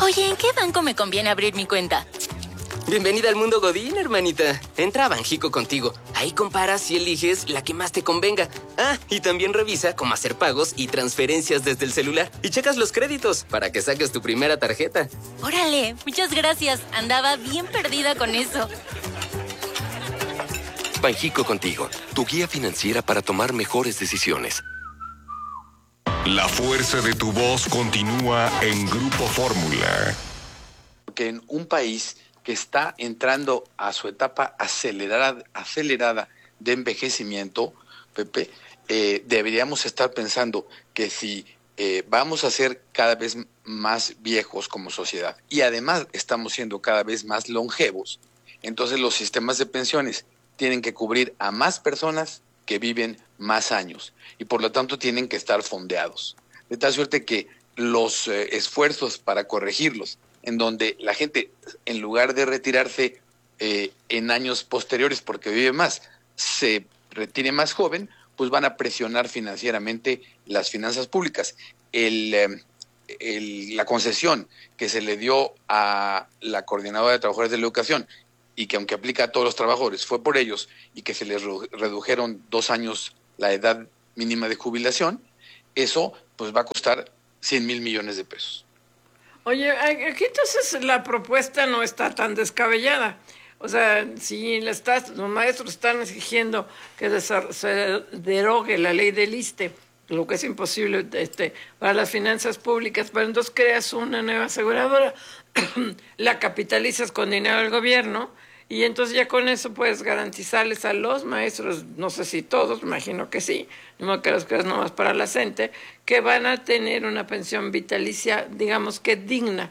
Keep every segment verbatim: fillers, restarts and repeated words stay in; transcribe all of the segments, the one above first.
Oye, ¿en qué banco me conviene abrir mi cuenta? Bienvenida al mundo Godín, hermanita. Entra a Banjico contigo. Ahí comparas y eliges la que más te convenga. Ah, y también revisa cómo hacer pagos y transferencias desde el celular. Y checas los créditos para que saques tu primera tarjeta. Órale, muchas gracias. Andaba bien perdida con eso. Banjico contigo, tu guía financiera para tomar mejores decisiones. La fuerza de tu voz continúa en Grupo Fórmula. Que en un país que está entrando a su etapa acelerada, acelerada de envejecimiento, Pepe, eh, deberíamos estar pensando que si eh, vamos a ser cada vez más viejos como sociedad y además estamos siendo cada vez más longevos, entonces los sistemas de pensiones tienen que cubrir a más personas que viven más años y por lo tanto tienen que estar fondeados. De tal suerte que los eh, esfuerzos para corregirlos, en donde la gente, en lugar de retirarse eh, en años posteriores porque vive más, se retire más joven, pues van a presionar financieramente las finanzas públicas. El, eh, el, la concesión que se le dio a la Coordinadora de Trabajadores de la Educación y que aunque aplica a todos los trabajadores, fue por ellos y que se les redujeron dos años la edad mínima de jubilación, eso pues va a costar cien mil millones de pesos. Oye, aquí entonces la propuesta no está tan descabellada. O sea, si le estás, los maestros están exigiendo que se derogue la ley del ISSSTE, lo que es imposible este, para las finanzas públicas, pero entonces creas una nueva aseguradora, la capitalizas con dinero del gobierno y entonces ya con eso puedes garantizarles a los maestros, no sé si todos, imagino que sí, no que los creas nomás para la gente, que van a tener una pensión vitalicia, digamos que digna.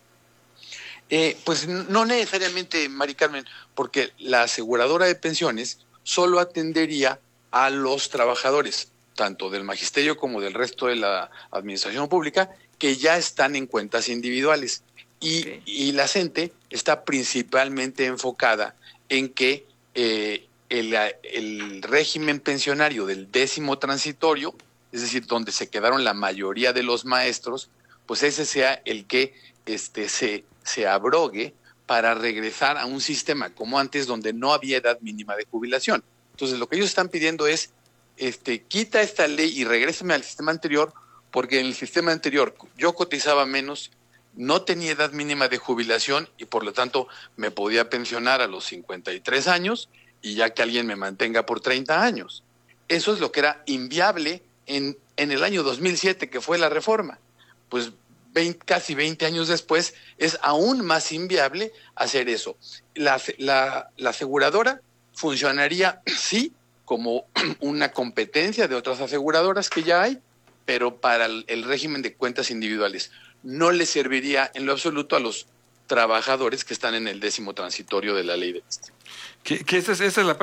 Eh, pues no necesariamente, Mari Carmen, porque la aseguradora de pensiones solo atendería a los trabajadores, tanto del magisterio como del resto de la administración pública, que ya están en cuentas individuales. Y, okay. y la CENTE está principalmente enfocada en que eh, el, el régimen pensionario del décimo transitorio, es decir, donde se quedaron la mayoría de los maestros, pues ese sea el que este, se, se abrogue para regresar a un sistema como antes, donde no había edad mínima de jubilación. Entonces, lo que ellos están pidiendo es, este, quita esta ley y regrésame al sistema anterior, porque en el sistema anterior yo cotizaba menos, no tenía edad mínima de jubilación y por lo tanto me podía pensionar a los cincuenta y tres años y ya que alguien me mantenga por treinta años. Eso es lo que era inviable en, en el año dos mil siete, que fue la reforma. Pues veinte, casi veinte años después es aún más inviable hacer eso. La, la, la aseguradora funcionaría, sí, como una competencia de otras aseguradoras que ya hay, pero para el, el régimen de cuentas individuales. No le serviría en lo absoluto a los trabajadores que están en el décimo transitorio de la ley de ISSSTE. Que, que esa, es, esa es la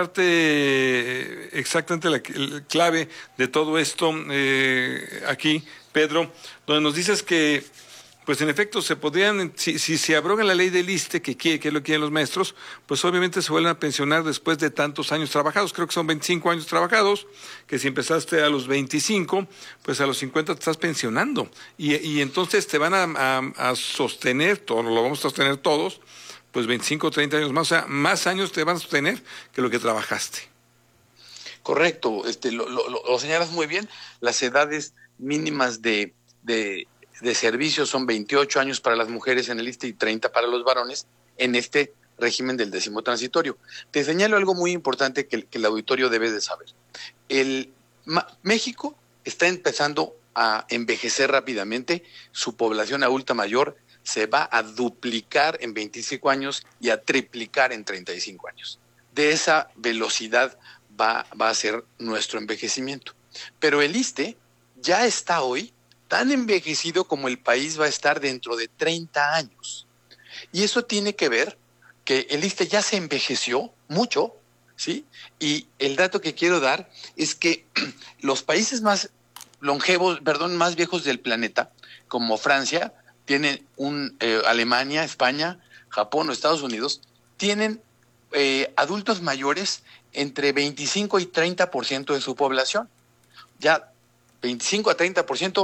parte exactamente la, la clave de todo esto eh, aquí, Pedro, donde nos dices que pues en efecto se podrían, si, si se abroga la ley del ISSSTE, que quiere, que es lo que quieren los maestros, pues obviamente se vuelven a pensionar después de tantos años trabajados. Creo que son veinticinco años trabajados, que si empezaste a los veinticinco, pues a los cincuenta te estás pensionando. Y, y entonces te van a, a, a sostener, todo, lo vamos a sostener todos, pues veinticinco, treinta años más, o sea, más años te van a sostener que lo que trabajaste. Correcto, este, lo, lo, lo señalas muy bien. Las edades mínimas de... de de servicio son veintiocho años para las mujeres en el ISSSTE y treinta para los varones en este régimen del décimo transitorio. Te señalo algo muy importante que, que el auditorio debe de saber. El, ma, México está empezando a envejecer rápidamente, su población adulta mayor se va a duplicar en veinticinco años y a triplicar en treinta y cinco años. De esa velocidad va, va a ser nuestro envejecimiento. Pero el ISSSTE ya está hoy tan envejecido como el país va a estar dentro de treinta años. Y eso tiene que ver que el ISSSTE ya se envejeció mucho, ¿sí? Y el dato que quiero dar es que los países más longevos, perdón, más viejos del planeta, como Francia, tienen un, eh, Alemania, España, Japón o Estados Unidos, tienen eh, adultos mayores entre veinticinco y treinta por ciento de su población. Ya veinticinco a treinta por ciento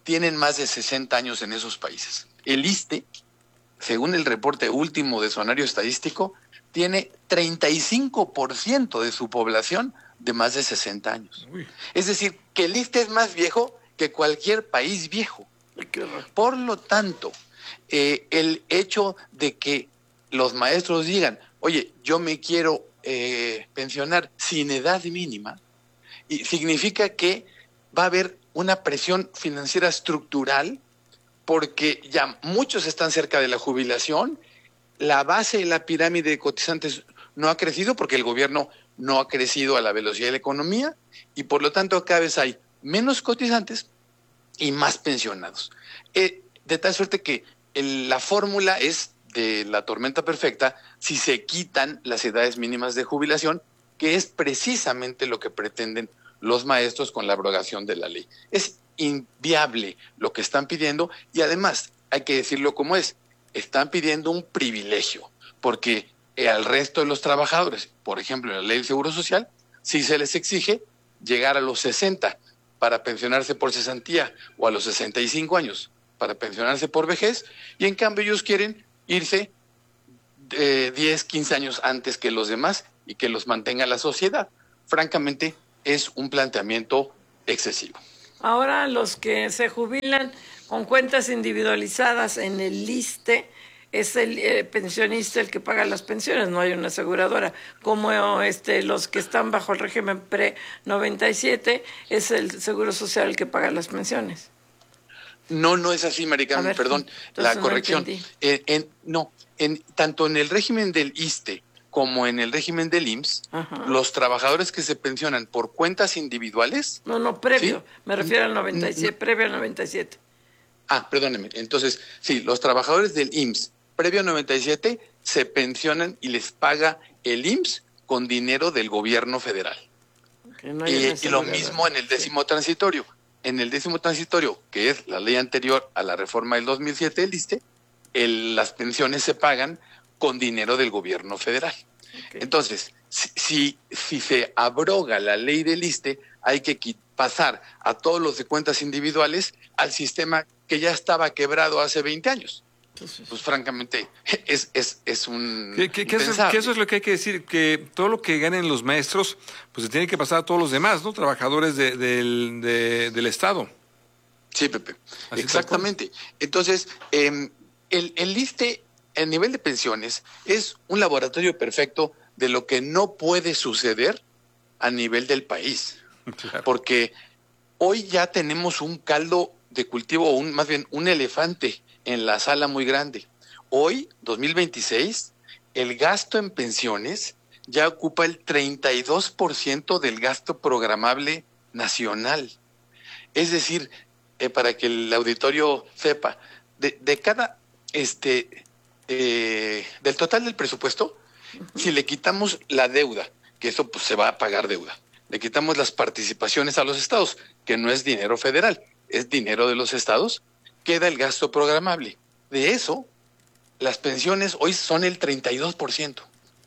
tienen más de sesenta años en esos países. El ISSSTE, según el reporte último de Sonario Estadístico, tiene treinta y cinco por ciento de su población de más de sesenta años. Uy. Es decir, que el ISSSTE es más viejo que cualquier país viejo. Por lo tanto, eh, el hecho de que los maestros digan, oye, yo me quiero eh, pensionar sin edad mínima, y significa que va a haber una presión financiera estructural porque ya muchos están cerca de la jubilación, la base de la pirámide de cotizantes no ha crecido porque el gobierno no ha crecido a la velocidad de la economía y por lo tanto cada vez hay menos cotizantes y más pensionados. Eh, de tal suerte que el, la fórmula es de la tormenta perfecta si se quitan las edades mínimas de jubilación, que es precisamente lo que pretenden los maestros con la abrogación de la ley. Es inviable lo que están pidiendo y además hay que decirlo como es, están pidiendo un privilegio, porque al resto de los trabajadores, por ejemplo en la ley del Seguro Social, si se les exige llegar a los sesenta para pensionarse por cesantía o a los sesenta y cinco años para pensionarse por vejez, y en cambio ellos quieren irse eh, diez, quince años antes que los demás y que los mantenga la sociedad. Francamente, es un planteamiento excesivo. Ahora los que se jubilan con cuentas individualizadas en el ISSSTE, es el eh, pensionista el que paga las pensiones, no hay una aseguradora. Como este, los que están bajo el régimen pre noventa y siete, es el Seguro Social el que paga las pensiones. No, no es así, Mari Carmen, perdón, la corrección. No, en, en, no en, tanto en el régimen del ISSSTE como en el régimen del I M S S, Ajá. los trabajadores que se pensionan por cuentas individuales... No, no, previo, ¿sí? Me refiero al noventa y siete, no. previo al noventa y siete. Ah, perdóneme, entonces, sí, los trabajadores del I M S S, previo al noventa y siete, se pensionan y les paga el I M S S con dinero del gobierno federal. No y, y lo mismo en el décimo sí. transitorio. En el décimo transitorio, que es la ley anterior a la reforma del dos mil siete del ISSSTE, el, las pensiones se pagan con dinero del gobierno federal. Okay. Entonces, si, si, si se abroga la ley del ISSSTE, hay que pasar a todos los de cuentas individuales al sistema que ya estaba quebrado hace veinte años. Entonces, pues francamente, es, es, es un... Que, que, que, eso, que eso es lo que hay que decir, que todo lo que ganen los maestros, pues se tiene que pasar a todos los demás, ¿no? Trabajadores de, de, de, del Estado. Sí, Pepe, Así exactamente. Entonces, eh, el, el ISSSTE, el nivel de pensiones, es un laboratorio perfecto de lo que no puede suceder a nivel del país. Claro. Porque hoy ya tenemos un caldo de cultivo, o un, más bien un elefante en la sala muy grande. Hoy, dos mil veintiséis, el gasto en pensiones ya ocupa el treinta y dos por ciento del gasto programable nacional. Es decir, eh, para que el auditorio sepa, de, de cada, este, eh, del total del presupuesto, uh-huh. si le quitamos la deuda, que eso pues se va a pagar deuda, le quitamos las participaciones a los estados, que no es dinero federal, es dinero de los estados, queda el gasto programable. De eso, las pensiones hoy son el treinta y dos por ciento.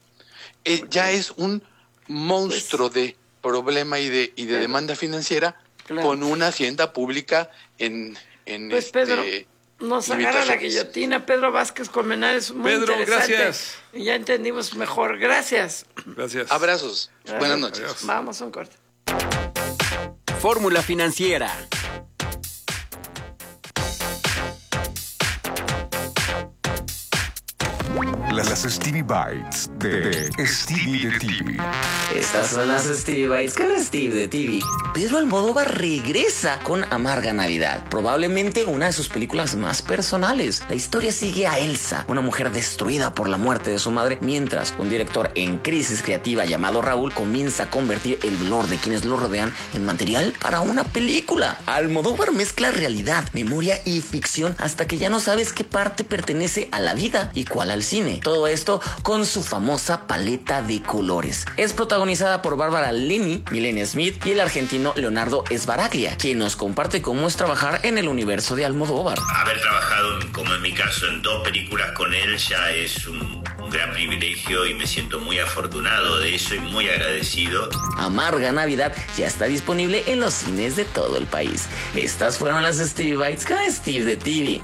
Eh, ya es un monstruo pues, de problema y de, y de claro. demanda financiera claro. con una hacienda pública en, en pues, este... Pedro, nos agarra la guillotina. Pedro Vázquez Colmenares, muy Pedro, interesante. Gracias. Y ya entendimos mejor. Gracias. Gracias. Abrazos. Gracias. Buenas noches. Adiós. Vamos a un corte. Fórmula Financiera. Las Stevie Bites de Stevie de T V. Estas son las Stevie Bites con Stevie de T V. Pedro Almodóvar regresa con Amarga Navidad, probablemente una de sus películas más personales. La historia sigue a Elsa, una mujer destruida por la muerte de su madre, mientras un director en crisis creativa llamado Raúl comienza a convertir el dolor de quienes lo rodean en material para una película. Almodóvar mezcla realidad, memoria y ficción hasta que ya no sabes qué parte pertenece a la vida y cuál al cine. Todo esto con su famosa paleta de colores. Es protagonizada por Bárbara Linney, Milena Smith y el argentino Leonardo Sbaraglia, quien nos comparte cómo es trabajar en el universo de Almodóvar. Haber trabajado, como en mi caso, en dos películas con él ya es un, un gran privilegio y me siento muy afortunado de eso y muy agradecido. Amarga Navidad ya está disponible en los cines de todo el país. Estas fueron las Stevie Bites con Steve de T V.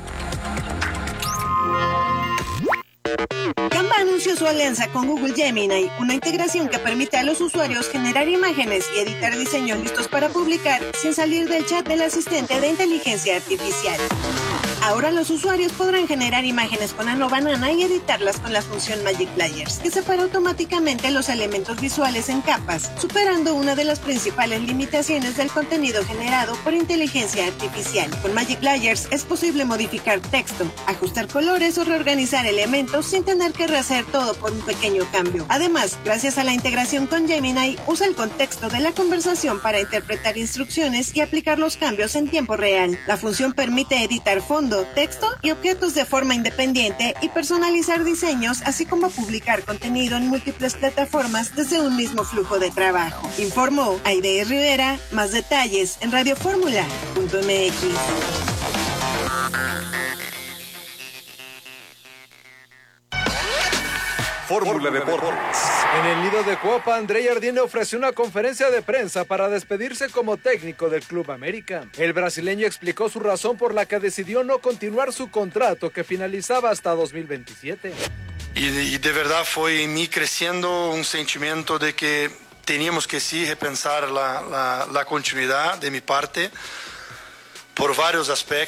Canva anunció su alianza con Google Gemini, una integración que permite a los usuarios generar imágenes y editar diseños listos para publicar sin salir del chat del asistente de inteligencia artificial. Ahora los usuarios podrán generar imágenes con Ano Banana y editarlas con la función Magic Layers, que separa automáticamente los elementos visuales en capas, superando una de las principales limitaciones del contenido generado por inteligencia artificial. Con Magic Layers es posible modificar texto, ajustar colores o reorganizar elementos sin tener que rehacer todo por un pequeño cambio. Además, gracias a la integración con Gemini, usa el contexto de la conversación para interpretar instrucciones y aplicar los cambios en tiempo real. La función permite editar fondos, texto y objetos de forma independiente y personalizar diseños, así como publicar contenido en múltiples plataformas desde un mismo flujo de trabajo. Informó Aide Rivera. Más detalles en radioformula punto m x. Fórmula Deportes. En el nido de Copa, André Jardine ofreció una conferencia de prensa para despedirse como técnico del Club América. El brasileño explicó su razón por la que decidió no continuar su contrato que finalizaba hasta dos mil veintisiete. Y de, y de verdad fue en mí creciendo un sentimiento de que teníamos que sí repensar la, la, la continuidad de mi parte por varios aspectos.